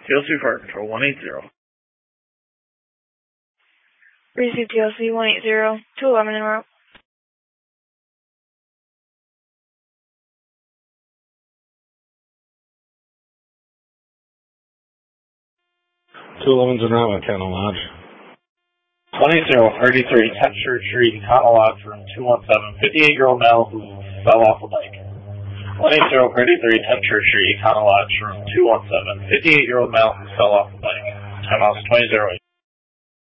TLC Fire Control 180. Receive TLC 180, 211 en route. 211's en route at Cotton Lodge. 180, 33, 10th Church Street, Cotton Lodge, room 217, 58-year-old male who fell off a bike. 180, 33, 10th Church Street, Cotton Lodge, room 217, 58-year-old male who fell off a bike. Time off 2008.